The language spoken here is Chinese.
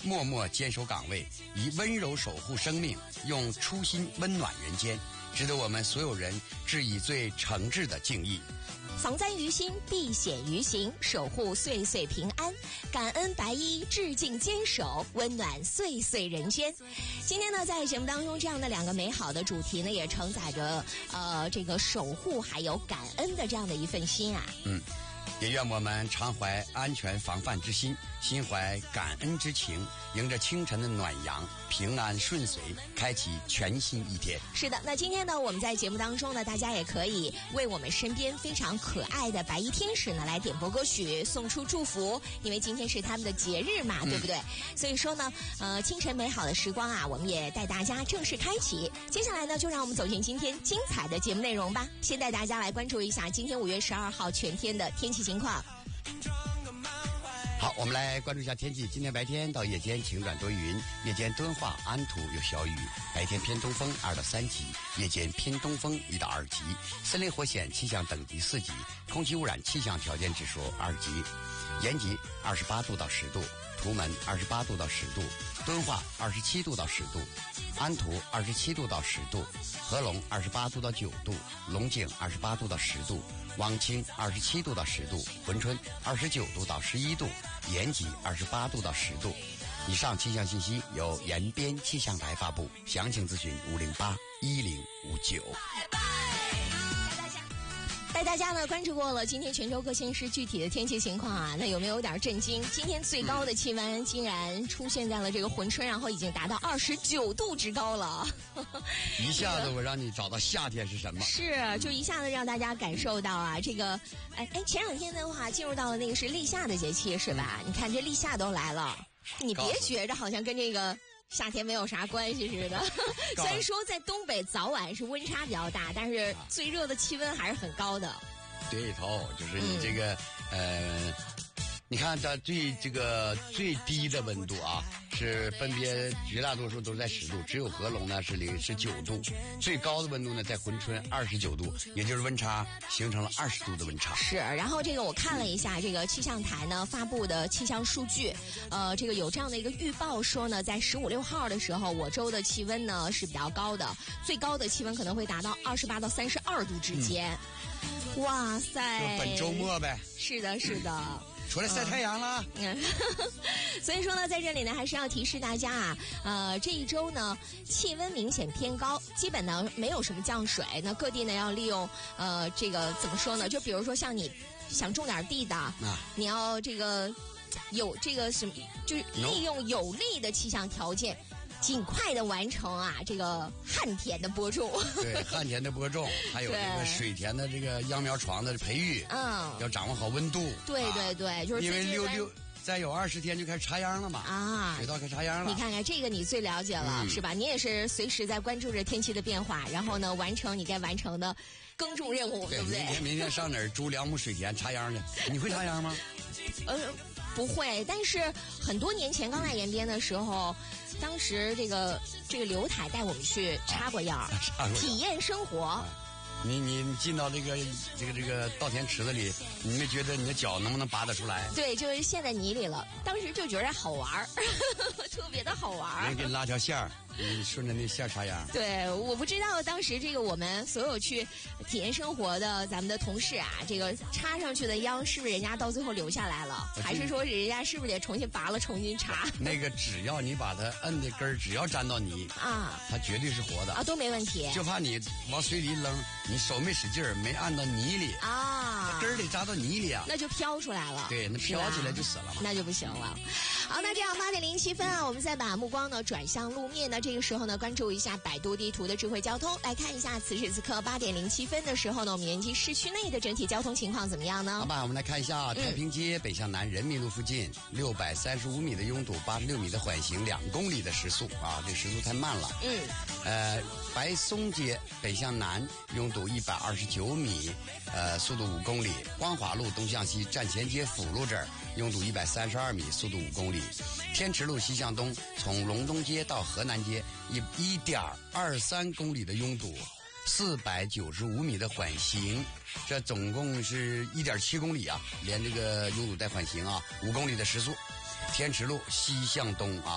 默默坚守岗位，以温柔守护生命，用初心温暖人间，值得我们所有人致以最诚挚的敬意。 防灾于心，避险于行，守护岁岁平安。感恩白衣，致敬坚守，温暖岁岁人间。今天呢，在节目当中，这样的两个美好的主题呢，也承载着这个守护还有感恩的这样的一份心啊。 也愿我们常怀安全防范之心，心怀感恩之情，迎着清晨的暖阳，平安顺遂，开启全新一天。 是的，那今天呢，我们在节目当中呢，大家也可以为我们身边非常可爱的白衣天使呢来点播歌曲，送出祝福，因为今天是他们的节日嘛，对不对？所以说呢，清晨美好的时光啊，我们也带大家正式开启。接下来呢，就让我们走进今天精彩的节目内容吧。先带大家来关注一下今天5月12号全天的天气情况。 好，我们来关注一下天气。今天白天到夜间晴转多云，夜间敦化、安图有小雨，白天偏东风2到3级，夜间偏东风1到2级。森林火险气象等级4级，空气污染气象条件指数2级。延吉28度到10度，图门28度到10度，敦化27度到10度，安图27度到10度，合龙28度到9度，龙井28度到10度，汪清27度到10度，珲春29度到11度，延吉28度到10度。以上气象信息由延边气象台发布，详情咨询508-1059。 带大家呢关注过了今天全州各县市具体的天气情况啊，那有没有点震惊？今天最高的气温竟然出现在了这个珲春，然后已经达到29度之高了。 一下子我让你找到夏天是什么？ 是，就一下子让大家感受到啊，这个前2天的话进入到了那个是立夏的节气是吧？你看这立夏都来了，你别觉着好像跟这个夏天没有啥关系似的。虽然说在东北早晚是温差比较大，但是最热的气温还是很高的。 对头，就是你这个你看它最低的温度啊，是分别绝大多数都是在10度，只有合龙呢是9度，最高的温度呢在珲春29度，也就是温差形成了20度的温差。 是，然后这个我看了一下这个气象台呢发布的气象数据，这个有这样的一个预报说呢，在15、16号的时候，我州的气温呢是比较高的，最高的气温可能会达到28到32度之间。哇塞！ 就本周末呗。 是的，是的。 出来晒太阳了。 所以说呢，在这里呢，还是要提示大家啊，这一周呢，气温明显偏高，基本呢没有什么降水。那各地呢要利用这个怎么说呢？就比如说像你想种点地的，你要这个有这个什么，就是利用有利的气象条件。尽快的完成啊，这个旱田的播种。 对，旱田的播种，还有这个水田的这个秧苗床的培育，要掌握好温度。 对对对，就是因为再有20天就开始插秧了嘛。啊，水稻开始插秧了。 你看看这个，你最了解了，是吧？你也是随时在关注着天气的变化，然后呢，完成你该完成的耕种任务，对不对？ 明天上哪儿租2亩水田插秧去？你会插秧吗？ 不会，但是很多年前刚来延边的时候，当时这个刘台带我们去插过秧，体验生活。 你进到这个稻田池子里，你没觉得你的脚能不能拔得出来？ 对，就是陷在泥里了。当时就觉得好玩特别的好玩。 人给你拉条线儿，你顺着那线插秧。 对，我不知道当时这个我们所有去体验生活的咱们的同事啊，这个插上去的秧是不是人家到最后留下来了，还是说人家是不是得重新拔了重新插？ 那个只要你把它摁的根儿，只要沾到泥啊，它绝对是活的啊，都没问题。 就怕你往水里扔，你手没使劲儿，没按到泥里啊，根儿得扎到泥里啊， 那就飘出来了。 对，那飘起来就死了嘛， 那就不行了。好，那这样8点07分啊，我们再把目光呢转向路面呢，这个时候呢关注一下百度地图的智慧交通，来看一下此时此刻8点07分的时候呢，我们延吉市区内的整体交通情况怎么样呢？ 好吧，我们来看一下太平街北向南人民路附近635米的拥堵，86米的缓行，2公里的时速啊，这时速太慢了。白松街北向南拥堵129米，速度5公里。光华路东向西站前街辅路这儿拥堵132米，速度5公里。天池路西向东从龙东街到河南街1.23公里的拥堵，495米的缓行，这总共是1.7公里啊，连这个拥堵带缓行啊，5公里的时速。天池路西向东啊。